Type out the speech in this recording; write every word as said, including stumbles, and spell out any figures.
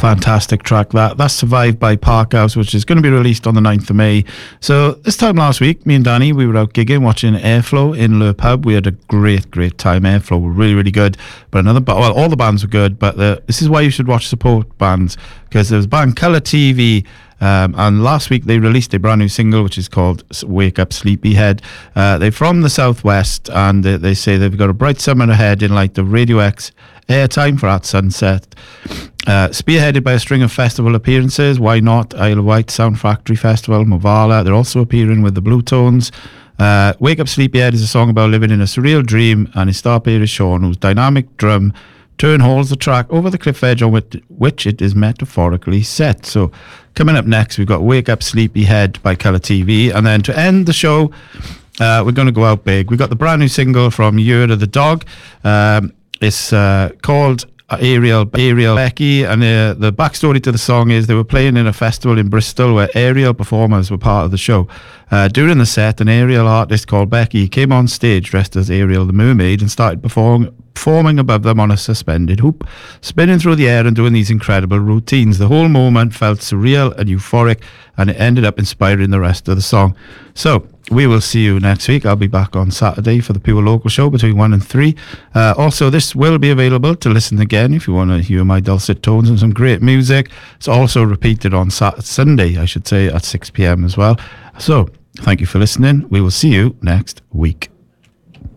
fantastic track that. That's Survived by Parkhouse, which is going to be released on the ninth of May. So this time last week, me and Danny, we were out gigging, watching Airflow in Le Pub. We had a great, great time. Airflow were really, really good. But another, well, all the bands were good, but the, this is why you should watch support bands, because there was a band, Colour T V, Um, and last week they released a brand new single which is called Wake Up Sleepyhead. Uh, they're from the southwest, and they, they say they've got a bright summer ahead in like the Radio X airtime for At Sunset. Uh, spearheaded by a string of festival appearances. Why Not, Isle of Wight, Sound Factory Festival, Movala. They're also appearing with the Blue Tones. Uh, Wake Up Sleepyhead is a song about living in a surreal dream, and his star player is Sean, whose dynamic drum turn holds the track over the cliff edge on which, which it is metaphorically set. So coming up next, we've got Wake Up Sleepyhead by Colour T V. And then to end the show, uh, we're going to go out big. We've got the brand new single from Year of the Dog. Um, it's uh, called Ariel, Ariel Becky. And uh, the backstory to the song is they were playing in a festival in Bristol where aerial performers were part of the show. Uh, during the set, an aerial artist called Becky came on stage dressed as Ariel the Mermaid and started performing performing above them on a suspended hoop, spinning through the air and doing these incredible routines. The whole moment felt surreal and euphoric, and it ended up inspiring the rest of the song. So we will see you next week. I'll be back on Saturday for the Pure Local show between one and three. Uh, also, this will be available to listen again if you want to hear my dulcet tones and some great music. It's also repeated on Saturday, Sunday, I should say, at six p.m. as well. So thank you for listening. We will see you next week.